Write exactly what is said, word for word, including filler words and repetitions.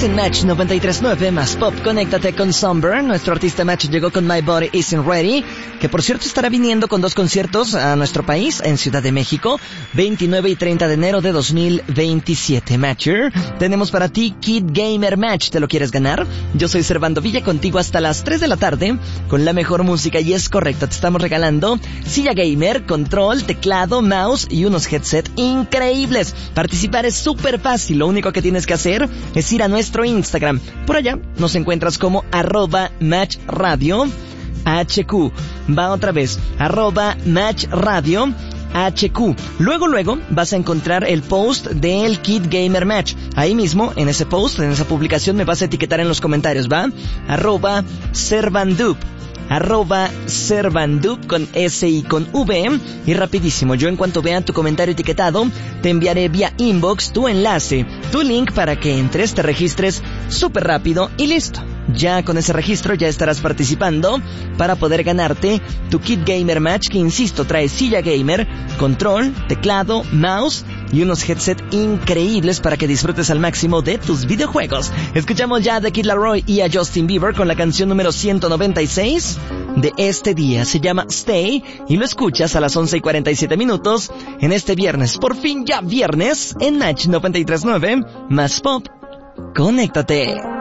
Estás en Match noventa y tres punto nueve más Pop. Conéctate con Sunburn. Nuestro artista Match llegó con My Body Isn't Ready, que por cierto estará viniendo con dos conciertos a nuestro país en Ciudad de México, veintinueve y treinta de enero de dos mil veintisiete. Matcher, tenemos para ti Kid Gamer Match. ¿Te lo quieres ganar? Yo soy Servando Villa, contigo hasta las tres de la tarde con la mejor música, y es correcto, te estamos regalando silla gamer, control, teclado, mouse y unos headset increíbles. Participar es súper fácil, lo único que tienes que hacer es ir a nuestro Instagram. Por allá nos encuentras como arroba Match Radio H Q. Va otra vez, arroba Match Radio H Q. Luego, luego vas a encontrar el post del Kid Gamer Match. Ahí mismo, en ese post, en esa publicación, me vas a etiquetar en los comentarios, ¿va? Arroba Servandup. Arroba Servandup con S y con V. Y rapidísimo, yo en cuanto vea tu comentario etiquetado, te enviaré vía inbox tu enlace, tu link para que entres, te registres súper rápido y listo. Ya con ese registro ya estarás participando para poder ganarte tu Kid Gamer Match, que insisto, trae silla gamer, control, teclado, mouse y unos headset increíbles para que disfrutes al máximo de tus videojuegos. Escuchamos ya a The Kid Laroi y a Justin Bieber con la canción número ciento noventa y seis de este día. Se llama Stay y lo escuchas a las once y cuarenta y siete minutos en este viernes. Por fin ya viernes en Match noventa y tres punto nueve más Pop. Conéctate.